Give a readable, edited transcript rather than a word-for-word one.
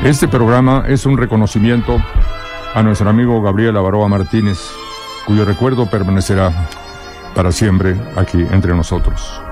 Este programa es un reconocimiento a nuestro amigo Gabriel Avaroa Martínez, cuyo recuerdo permanecerá para siempre aquí entre nosotros.